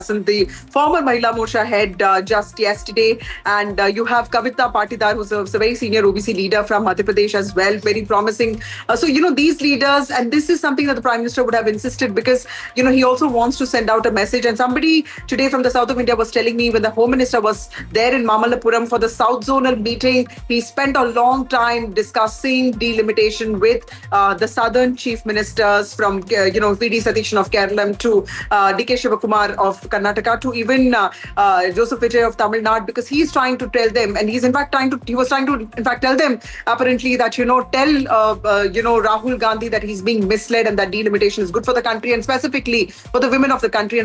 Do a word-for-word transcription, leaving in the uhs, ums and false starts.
the former Mahila Morcha head uh, just yesterday. And uh, you have Kavita Patidar, who's a, who's a very senior O B C leader from Madhya Pradesh as well, very promising. Uh, so, you know, these leaders, and this is something that the Prime Minister would have insisted because, you know, he also wants to send out a message. And somebody today from the south of India was telling me when the Home Minister was there in Mamallapuram for the South Zonal meeting, he spent a long time discussing delimitation with uh, the southern chief ministers from, uh, you know, V D Satishan of Kerala to uh, D K Shivakumar of Karnataka to even uh, uh, Joseph Vijay of Tamil Nadu, because he's trying to tell them, and he's in fact trying to, he was trying to in fact tell them apparently that, you know, tell, uh, uh, you know, Rahul Gandhi that he's being misled and that delimitation is good for the country and specifically for the women of the country.